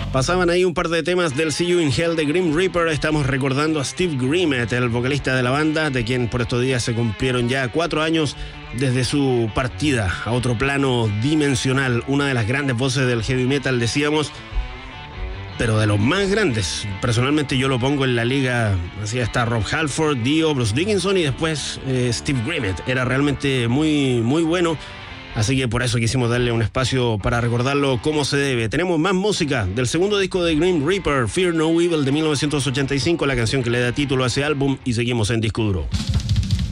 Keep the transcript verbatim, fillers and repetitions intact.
Pasaban ahí un par de temas del See You in Hell de Grim Reaper. Estamos recordando a Steve Grimmett, el vocalista de la banda, de quien por estos días se cumplieron ya cuatro años desde su partida a otro plano dimensional. Una de las grandes voces del heavy metal, decíamos, pero de los más grandes. Personalmente yo lo pongo en la liga, así está Rob Halford, Dio, Bruce Dickinson y después eh, Steve Grimmett. Era realmente muy, muy bueno. Así que por eso quisimos darle un espacio para recordarlo como se debe. Tenemos más música del segundo disco de Grim Reaper, Fear No Evil, de mil novecientos ochenta y cinco, la canción que le da título a ese álbum, y seguimos en Disco Duro.